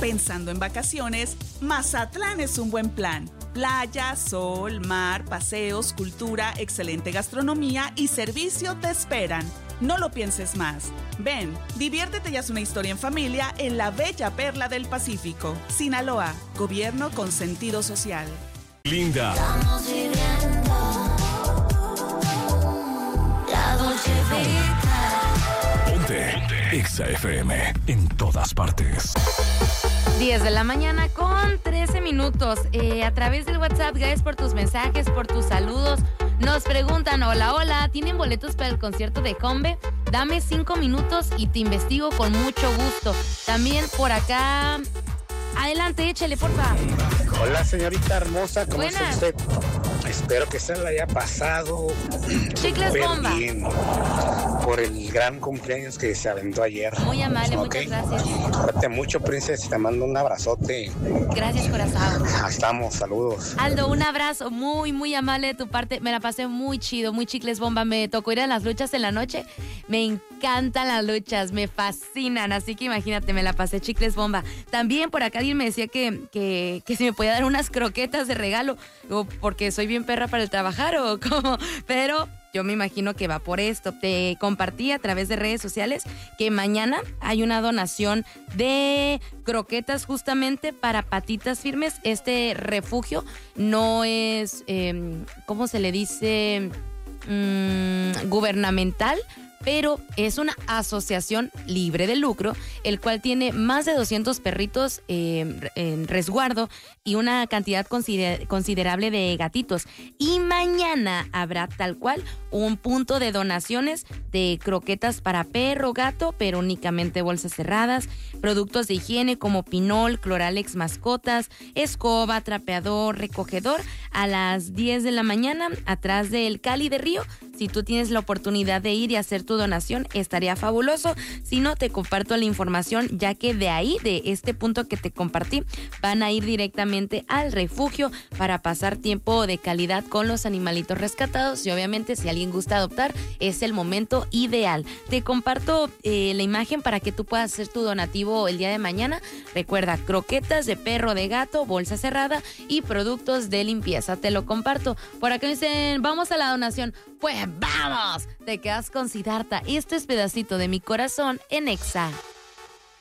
Pensando en vacaciones, Mazatlán es un buen plan. Playa, sol, mar, paseos, cultura, excelente gastronomía y servicio te esperan. No lo pienses más. Ven, diviértete y haz una historia en familia en la bella perla del Pacífico. Sinaloa, gobierno con sentido social. Linda. Estamos viviendo la Dolce Vita. Ponte Exa FM en todas partes. 10 de la mañana con 13 minutos. A través del WhatsApp, gracias por tus mensajes, por tus saludos. Nos preguntan, hola, ¿tienen boletos para el concierto de Combe? Dame 5 minutos y te investigo con mucho gusto. También por acá, adelante, échale, porfa. Hola, señorita hermosa, ¿cómo está Buenas. usted? Espero que se la haya pasado Chicles súper bomba. bien por el gran cumpleaños que se aventó ayer. Muy amable, Ok. muchas gracias. Cuídate mucho, princesa, y te mando un abrazote. Gracias, corazón. Estamos, saludos. Aldo, un abrazo muy amable de tu parte. Me la pasé muy chido, muy chicles bomba. Me tocó ir a las luchas en la noche. Me encantan las luchas, me fascinan. Así que imagínate, me la pasé chicles bomba. También por acá alguien me decía que si me podía dar unas croquetas de regalo, o porque soy bien perra para el trabajar o cómo. Pero yo me imagino que va por esto. Te compartí a través de redes sociales que mañana hay una donación de croquetas justamente para Patitas Firmes. Este refugio no es, ¿cómo se le dice? Gubernamental, pero es una asociación libre de lucro, el cual tiene más de 200 perritos en resguardo y una cantidad considerable de gatitos. Y mañana habrá tal cual un punto de donaciones de croquetas para perro, gato, pero únicamente bolsas cerradas, productos de higiene como Pinol, Cloralex mascotas, escoba, trapeador, recogedor, a las 10 de la mañana atrás del Cali de Río. Si tú tienes la oportunidad de ir y hacer tu donación, estaría fabuloso. Si no, te comparto la información, ya que de ahí, de este punto que te compartí, van a ir directamente al refugio para pasar tiempo de calidad con los animalitos rescatados. Y obviamente, si alguien gusta adoptar, es el momento ideal. Te comparto la imagen para que tú puedas hacer tu donativo el día de mañana. Recuerda, croquetas de perro, de gato, bolsa cerrada y productos de limpieza. Te lo comparto. Por acá me dicen, vamos a la donación. Pues vamos, te quedas con Siddhartha. Este es Pedacito de mi Corazón en Exa.